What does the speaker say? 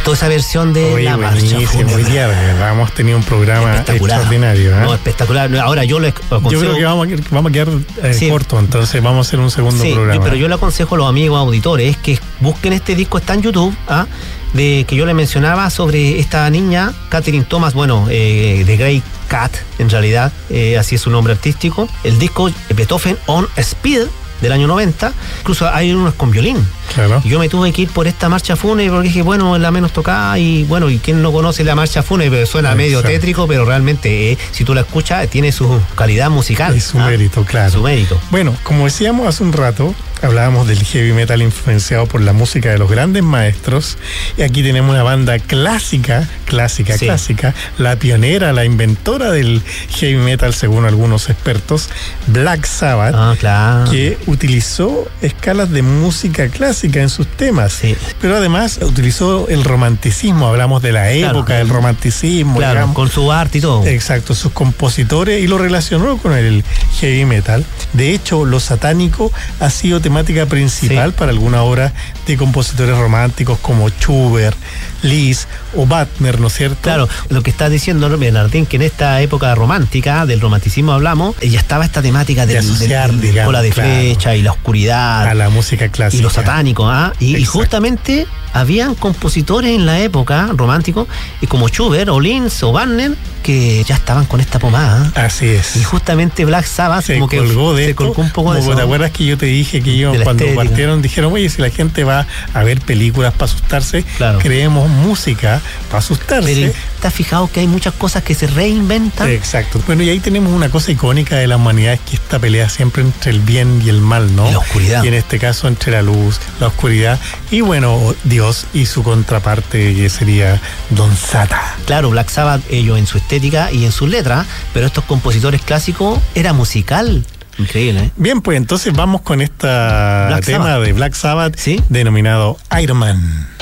gustó esa versión de la marcha fúnebre. Hoy día, hemos tenido un programa extraordinario. No, espectacular. Ahora yo le aconsejo... Yo creo que vamos a quedar corto, entonces vamos a hacer un segundo programa. Pero yo le aconsejo a los amigos auditores que busquen este disco, está en YouTube, de que yo le mencionaba sobre esta niña, Catherine Thomas, de Grey Cat, en realidad, así es su nombre artístico. El disco Beethoven on Speed, del año 90, incluso hay unos con violín. Claro. Yo me tuve que ir por esta marcha fúnebre porque dije, es la menos tocada y quien no conoce la marcha fúnebre, suena medio tétrico, pero realmente si tú la escuchas tiene su calidad musical. Y su mérito, claro. Su mérito. Bueno, como decíamos hace un rato, hablábamos del heavy metal influenciado por la música de los grandes maestros, y aquí tenemos una banda clásica, la pionera, la inventora del heavy metal según algunos expertos, Black Sabbath, claro, que utilizó escalas de música clásica en sus temas, pero además utilizó el romanticismo, hablamos de la época del romanticismo, digamos, con su arte y todo. Exacto, sus compositores, y lo relacionó con el heavy metal. De hecho, lo satánico ha sido temática principal para alguna obra de compositores románticos como Schubert, Liszt o Wagner, ¿no es cierto? Claro, lo que estás diciendo, Bernardín, que en esta época romántica, del romanticismo hablamos, ya estaba esta temática de asociar, digamos, cola de flecha y la oscuridad a la música clásica y lo satánico, y justamente habían compositores en la época románticos, y como Schubert o Linz o Wagner, que ya estaban con esta pomada. Así es. Y justamente Black Sabbath se colgó un poco de eso. ¿Te acuerdas que yo te dije que ellos cuando partieron dijeron, oye, si la gente va a ver películas para asustarse, creemos música para asustarse? Pero ¿te has fijado que hay muchas cosas que se reinventan? Exacto. Bueno, y ahí tenemos una cosa icónica de la humanidad, es que esta pelea siempre entre el bien y el mal, ¿no? Y la oscuridad. Y en este caso entre la luz, la oscuridad, y Dios y su contraparte, que sería Don Satan. Claro, Black Sabbath, ellos en su estética y en sus letras, pero estos compositores clásicos era musical. Increíble, ¿eh? Bien, pues entonces vamos con este tema de Black Sabbath, denominado Iron Man.